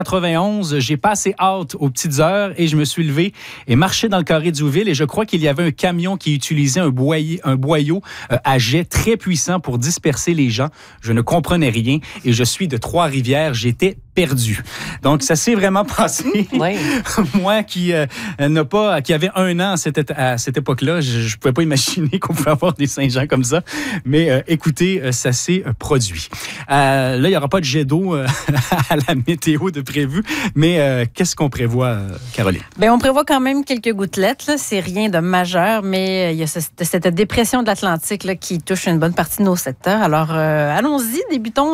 91, j'ai passé out aux petites heures et je me suis levé et marché dans le carré d'Youville et je crois qu'il y avait un camion qui utilisait un boyau à jet très puissant pour disperser les gens. Je ne comprenais rien et je suis de Trois-Rivières. J'étais perdu. Donc, ça s'est vraiment passé. Oui. Moi qui avait 1 an à cette époque-là, je pouvais pas imaginer qu'on pouvait avoir des Saint-Jean comme ça. Mais écoutez, ça s'est produit. Là, il n'y aura pas de jet d'eau à la météo de prévu. Mais qu'est-ce qu'on prévoit, Caroline? Bien, on prévoit quand même quelques gouttelettes. Là. C'est rien de majeur, mais il y a cette dépression de l'Atlantique là, qui touche une bonne partie de nos secteurs. Alors, allons-y. Débutons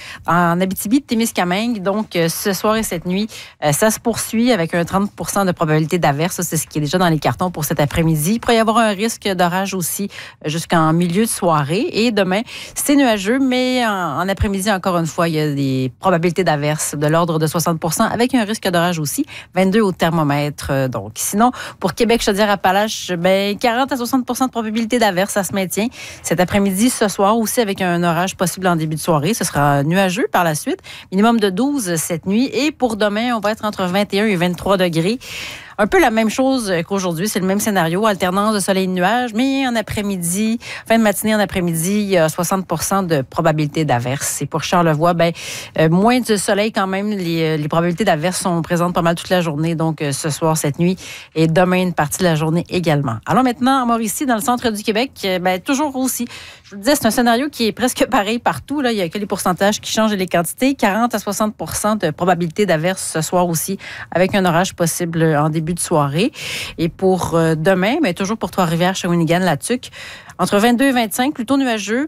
en Abitibi-Témiscamingue. Donc, ce soir et cette nuit, ça se poursuit avec un 30 % de probabilité d'averse. Ça, c'est ce qui est déjà dans les cartons pour cet après-midi. Il pourrait y avoir un risque d'orage aussi jusqu'en milieu de soirée. Et demain, c'est nuageux, mais en après-midi, encore une fois, il y a des probabilités d'averse de l'ordre de 60 % avec un risque d'orage aussi, 22 au thermomètre. Donc, sinon, pour Québec, Chaudière-Appalaches, 40 à 60 % de probabilité d'averse, ça se maintient. Cet après-midi, ce soir aussi, avec un orage possible en début de soirée. Ce sera nuageux par la suite. Minimum de 12 cette nuit. Et pour demain, on va être entre 21 et 23 degrés. Un peu la même chose qu'aujourd'hui, c'est le même scénario, alternance de soleil et de nuages, mais en après-midi, fin de matinée en après-midi, il y a 60 % de probabilité d'averse. Et pour Charlevoix, moins de soleil quand même, les probabilités d'averse sont présentes pas mal toute la journée, donc ce soir, cette nuit, et demain, une partie de la journée également. Alors maintenant, en Mauricie, dans le centre du Québec, toujours aussi, je vous le disais, c'est un scénario qui est presque pareil partout. Là. Il n'y a que les pourcentages qui changent et les quantités. 40 à 60 % de probabilité d'averse ce soir aussi, avec un orage possible en début de soirée. Et pour demain, toujours pour Trois-Rivières, Shawinigan, La Tuque, entre 22 et 25, plutôt nuageux.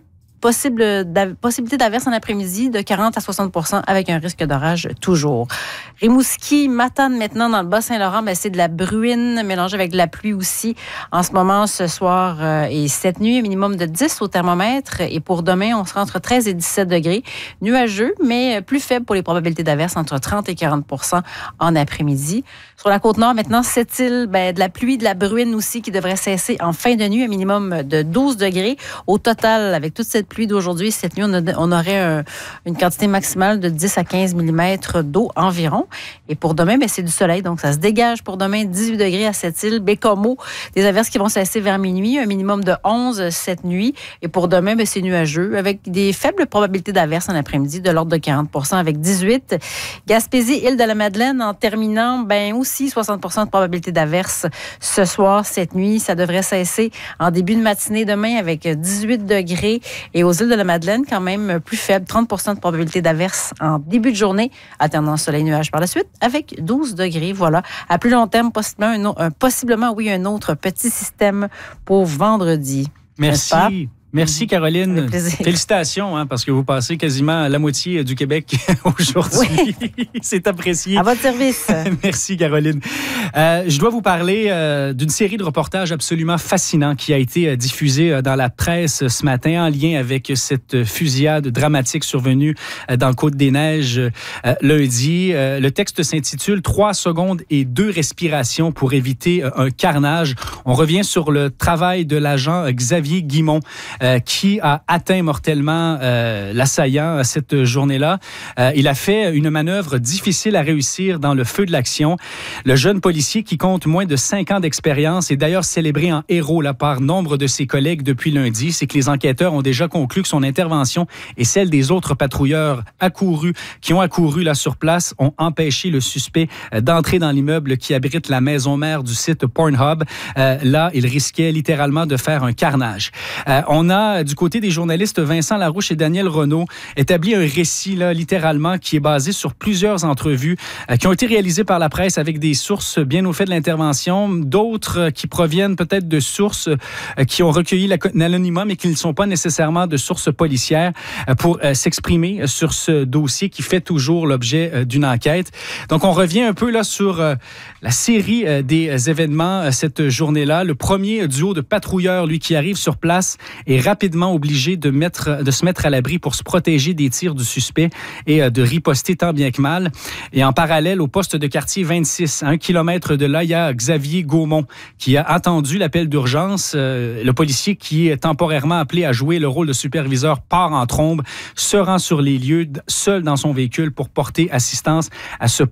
Possibilité d'averse en après-midi de 40 à 60 % avec un risque d'orage toujours. Rimouski, Matane maintenant dans le Bas-Saint-Laurent, c'est de la bruine mélangée avec de la pluie aussi. En ce moment, ce soir et cette nuit, un minimum de 10 au thermomètre. Et pour demain, on sera entre 13 et 17 degrés. Nuageux, mais plus faible pour les probabilités d'averse, entre 30 et 40 % en après-midi. Sur la Côte-Nord, maintenant, Sept-Îles, de la pluie, de la bruine aussi qui devrait cesser en fin de nuit, un minimum de 12 degrés. Au total, avec toute cette pluie d'aujourd'hui, cette nuit, on aurait une quantité maximale de 10 à 15 mm d'eau environ. Et pour demain, c'est du soleil, donc ça se dégage pour demain, 18 degrés à Sept-Îles, Bécomo, des averses qui vont cesser vers minuit, un minimum de 11 cette nuit. Et pour demain, c'est nuageux, avec des faibles probabilités d'averse en après-midi, de l'ordre de 40 % avec 18. Gaspésie, Île-de-la-Madeleine, en terminant, aussi 60 % de probabilité d'averse ce soir, cette nuit. Ça devrait cesser en début de matinée demain avec 18 degrés. Et aux îles de la Madeleine, quand même plus faible, 30 % de probabilité d'averse en début de journée, alternant soleil-nuage par la suite, avec 12 degrés. Voilà. À plus long terme, possiblement, un autre petit système pour vendredi. Merci. Merci, Caroline. Félicitations, parce que vous passez quasiment la moitié du Québec aujourd'hui. Oui. C'est apprécié. À votre service. Merci, Caroline. Je dois vous parler d'une série de reportages absolument fascinants qui a été diffusée dans la presse ce matin en lien avec cette fusillade dramatique survenue dans le Côte-des-Neiges lundi. Le texte s'intitule « 3 secondes et 2 respirations pour éviter un carnage ». On revient sur le travail de l'agent Xavier Guimont, qui a atteint mortellement l'assaillant cette journée-là. Il a fait une manœuvre difficile à réussir dans le feu de l'action. Le jeune policier qui compte moins de 5 ans d'expérience est d'ailleurs célébré en héros là, par nombre de ses collègues depuis lundi. C'est que les enquêteurs ont déjà conclu que son intervention et celle des autres patrouilleurs qui ont accouru là sur place ont empêché le suspect d'entrer dans l'immeuble qui abrite la maison mère du site Pornhub. Là, il risquait littéralement de faire un carnage. On a, du côté des journalistes Vincent Larouche et Daniel Renaud, établi un récit, là, littéralement, qui est basé sur plusieurs entrevues qui ont été réalisées par la presse avec des sources bien au fait de l'intervention, d'autres qui proviennent peut-être de sources qui ont recueilli l'anonymat, mais qui ne sont pas nécessairement de sources policières pour s'exprimer sur ce dossier qui fait toujours l'objet d'une enquête. Donc, on revient un peu là sur la série des événements cette journée-là. Le premier duo de patrouilleurs, lui, qui arrive sur place et rapidement obligé de se mettre à l'abri pour se protéger des tirs du suspect et de riposter tant bien que mal. Et en parallèle, au poste de quartier 26, à 1 kilomètre de là, il y a Xavier Gaumont qui a attendu l'appel d'urgence. Le policier qui est temporairement appelé à jouer le rôle de superviseur part en trombe, se rend sur les lieux seul dans son véhicule pour porter assistance à ce